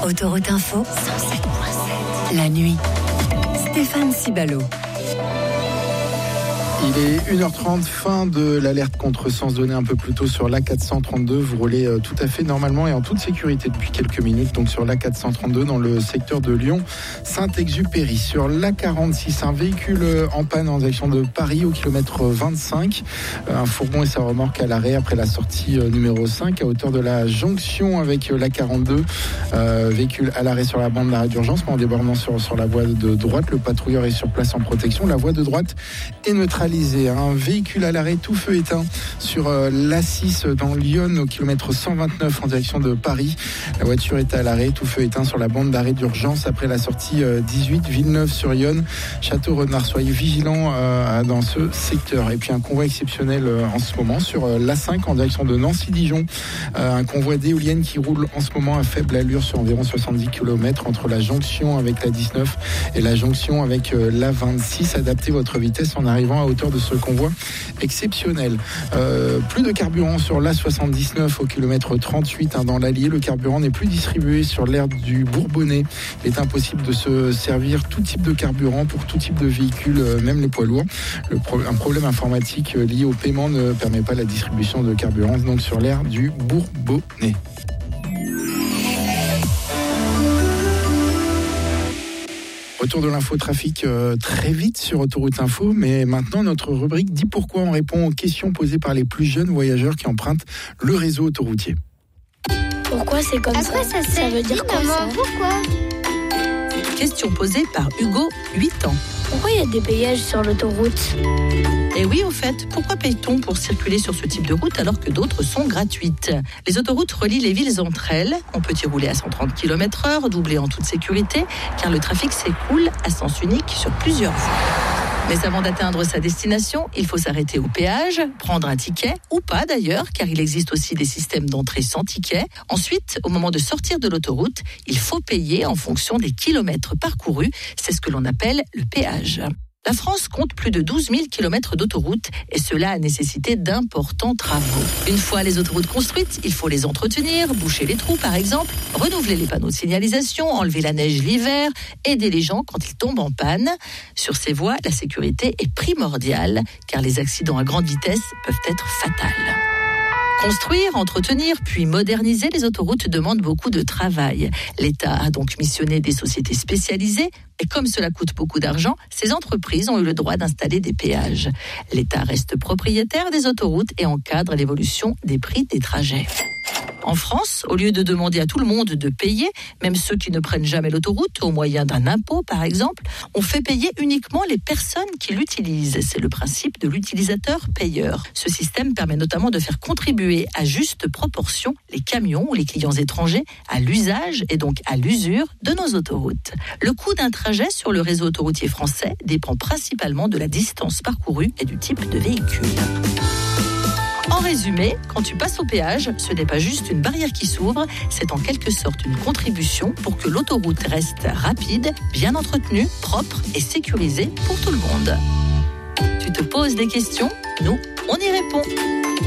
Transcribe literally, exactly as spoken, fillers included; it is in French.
Autoroute Info, cent sept virgule sept. La nuit. Stéphane Cibalo. Il est une heure trente, fin de l'alerte contre sens donnée un peu plus tôt sur l'A quatre cent trente-deux. Vous roulez euh, tout à fait normalement et en toute sécurité depuis quelques minutes. Donc sur l'A quatre cent trente-deux dans le secteur de Lyon, Saint-Exupéry. Sur l'A quarante-six, un véhicule en panne en direction de Paris au kilomètre vingt-cinq. Un fourgon et sa remorque à l'arrêt après la sortie euh, numéro cinq à hauteur de la jonction avec euh, l'A quarante-deux. Euh, véhicule à l'arrêt sur la bande d'arrêt d'urgence, mais en débordement sur, sur la voie de droite. Le patrouilleur est sur place en protection. La voie de droite est neutralisée. Un véhicule à l'arrêt, tout feu éteint sur euh, l'A six dans Lyon au kilomètre cent vingt-neuf en direction de Paris. La voiture est à l'arrêt, tout feu éteint sur la bande d'arrêt d'urgence après la sortie euh, dix-huit Villeneuve-sur-Yonne. Château-Renard, soyez vigilants euh, dans ce secteur. Et puis un convoi exceptionnel euh, en ce moment sur euh, l'A cinq en direction de Nancy-Dijon. Euh, un convoi d'éoliennes qui roule en ce moment à faible allure sur environ soixante-dix kilomètres entre la jonction avec la dix-neuf et la jonction avec euh, l'A vingt-six. Adaptez votre vitesse en arrivant à hauteur de ce convoi exceptionnel. Euh, plus de carburant sur l'A soixante-dix-neuf au kilomètre trente-huit hein, dans l'Allier. Le carburant n'est plus distribué sur l'aire du Bourbonnais. Il est impossible de se servir tout type de carburant pour tout type de véhicule, euh, même les poids lourds. Le pro- un problème informatique euh, lié au paiement ne permet pas la distribution de carburant donc sur l'aire du Bourbonnais. Retour de l'infotrafic euh, très vite sur Autoroute Info, mais maintenant notre rubrique dit pourquoi on répond aux questions posées par les plus jeunes voyageurs qui empruntent le réseau autoroutier. Pourquoi c'est comme à ça, quoi ça, ça veut dire quoi maman, ça pourquoi? Question posée par Hugo, huit ans. Pourquoi il y a des péages sur l'autoroute? Et oui, au fait, pourquoi paye-t-on pour circuler sur ce type de route alors que d'autres sont gratuites? Les autoroutes relient les villes entre elles. On peut y rouler à cent trente kilomètres heure, doublé en toute sécurité, car le trafic s'écoule à sens unique sur plusieurs voies. Mais avant d'atteindre sa destination, il faut s'arrêter au péage, prendre un ticket, ou pas d'ailleurs, car il existe aussi des systèmes d'entrée sans ticket. Ensuite, au moment de sortir de l'autoroute, il faut payer en fonction des kilomètres parcourus. C'est ce que l'on appelle le péage. La France compte plus de douze mille kilomètres d'autoroutes et cela a nécessité d'importants travaux. Une fois les autoroutes construites, il faut les entretenir, boucher les trous par exemple, renouveler les panneaux de signalisation, enlever la neige l'hiver, aider les gens quand ils tombent en panne. Sur ces voies, la sécurité est primordiale car les accidents à grande vitesse peuvent être fatals. Construire, entretenir, puis moderniser les autoroutes demande beaucoup de travail. L'État a donc missionné des sociétés spécialisées et comme cela coûte beaucoup d'argent, ces entreprises ont eu le droit d'installer des péages. L'État reste propriétaire des autoroutes et encadre l'évolution des prix des trajets. En France, au lieu de demander à tout le monde de payer, même ceux qui ne prennent jamais l'autoroute, au moyen d'un impôt par exemple, on fait payer uniquement les personnes qui l'utilisent. C'est le principe de l'utilisateur-payeur. Ce système permet notamment de faire contribuer à juste proportion les camions ou les clients étrangers à l'usage et donc à l'usure de nos autoroutes. Le coût d'un trajet sur le réseau autoroutier français dépend principalement de la distance parcourue et du type de véhicule. En résumé, quand tu passes au péage, ce n'est pas juste une barrière qui s'ouvre, c'est en quelque sorte une contribution pour que l'autoroute reste rapide, bien entretenue, propre et sécurisée pour tout le monde. Tu te poses des questions? Nous, on y répond.